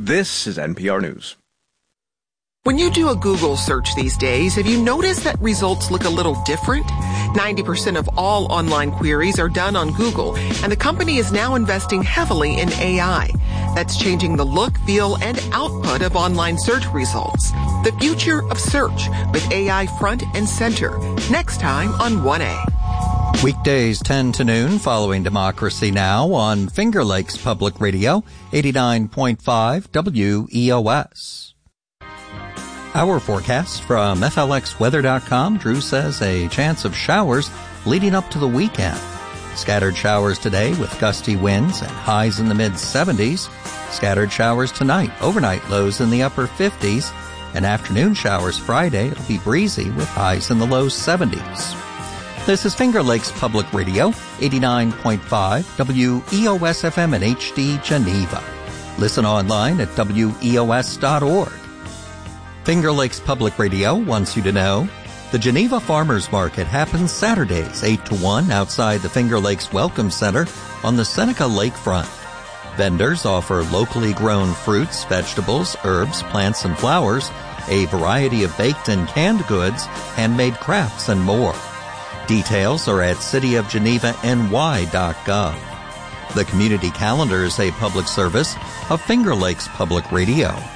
This is NPR News. When you do a Google search these days, have you noticed that results look a little different? 90% of all online queries are done on Google, and the company is now investing heavily in AI. That's changing the look, feel, and output of online search results. The future of search with AI front and center. Next time on 1A. Weekdays 10 to noon following Democracy Now! On Finger Lakes Public Radio, 89.5 WEOS. Our forecast from FLXweather.com. Drew says a chance of showers leading up to the weekend. Scattered showers today with gusty winds and highs in the mid-70s. Scattered showers tonight, overnight lows in the upper 50s. And afternoon showers Friday. It'll be breezy with highs in the low 70s. This is Finger Lakes Public Radio, 89.5 WEOS FM and HD Geneva. Listen online at WEOS.org. Finger Lakes Public Radio wants you to know the Geneva Farmers Market happens Saturdays 8 to 1 outside the Finger Lakes Welcome Center on the Seneca Lakefront. Vendors offer locally grown fruits, vegetables, herbs, plants, and flowers, a variety of baked and canned goods, handmade crafts, and more. Details are at cityofgenevany.gov. The community calendar is a public service of Finger Lakes Public Radio.